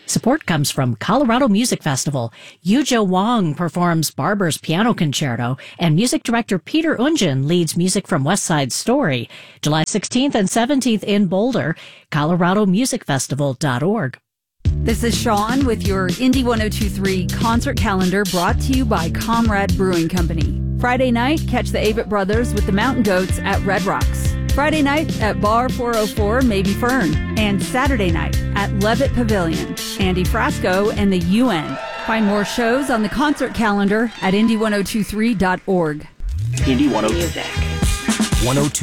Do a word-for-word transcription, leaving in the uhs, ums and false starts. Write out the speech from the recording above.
Support comes from Colorado Music Festival. Yujo Wong performs Barber's Piano Concerto, and music director Peter Unjin leads music from West Side Story. July sixteenth and seventeenth in Boulder, colorado music festival dot org. This is Sean with your Indy one oh two point three concert calendar, brought to you by Comrade Brewing Company. Friday night, catch the Avett Brothers with the Mountain Goats at Red Rocks. Friday night at Bar four oh four Maybe Fern. And Saturday night at Levitt Pavilion. Andy Frasco and the U N. Find more shows on the concert calendar at indy ten twenty-three dot org. Indy one oh two.